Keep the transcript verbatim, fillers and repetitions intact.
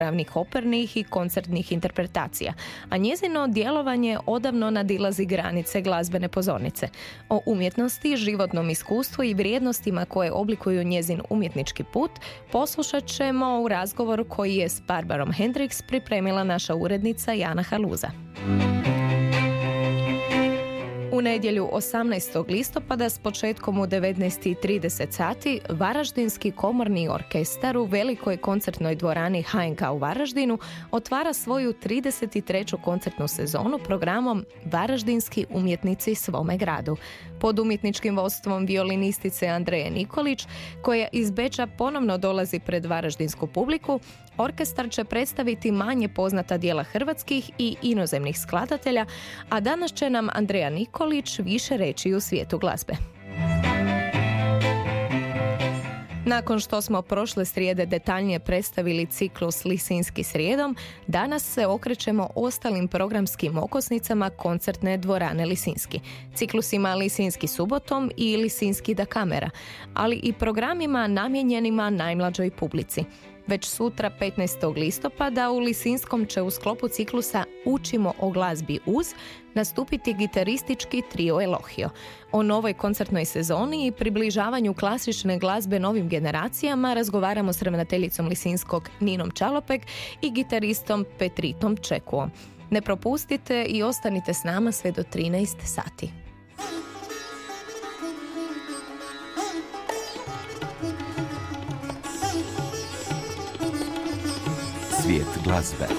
ravnih opernih i koncertnih interpretacija, a njezino djelovanje odavno nadilazi granice glazbene pozornice. O umjetnosti, životnom iskustvu i vrijednostima koje oblikuju njezin umjetnički put poslušat ćemo u razgovoru koji je s Barbarom Hendricks pripremila naša urednica Jana Haluza. U nedjelju osamnaestog listopada s početkom u devetnaest i trideset sati Varaždinski komorni orkestar u velikoj koncertnoj dvorani H N K u Varaždinu otvara svoju trideset treću koncertnu sezonu programom Varaždinski umjetnici svome gradu. Pod umjetničkim vodstvom violinistice Andreje Nikolić, koja iz Beča ponovno dolazi pred varaždinsku publiku, orkestar će predstaviti manje poznata djela hrvatskih i inozemnih skladatelja, a danas će nam Andreja Nikolić više reći u svijetu glazbe. Nakon što smo prošle srijede detaljnije predstavili ciklus Lisinski srijedom, danas se okrećemo ostalim programskim okosnicama koncertne dvorane Lisinski, ciklusima Lisinski subotom i Lisinski da kamera, ali i programima namijenjenima najmlađoj publici. Već sutra, petnaestog listopada, u Lisinskom će u sklopu ciklusa Učimo o glazbi uz nastupiti gitaristički trio Elohio. O novoj koncertnoj sezoni i približavanju klasične glazbe novim generacijama razgovaramo s ravnateljicom Lisinskog Ninom Čalopek i gitaristom Petritom Čekuom. Ne propustite i ostanite s nama sve do trinaest sati. Svijet glazbe.